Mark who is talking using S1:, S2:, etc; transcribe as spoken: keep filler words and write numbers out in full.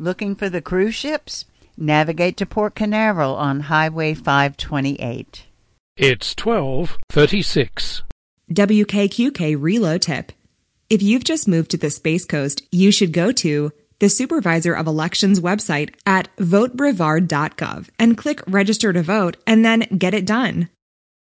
S1: Looking for the cruise ships? Navigate to Port Canaveral on Highway five twenty-eight.
S2: It's twelve thirty-six.
S3: W K Q K reload tip. If you've just moved to the Space Coast, you should go to the Supervisor of Elections website at vote brevard dot gov and click Register to Vote and then get it done.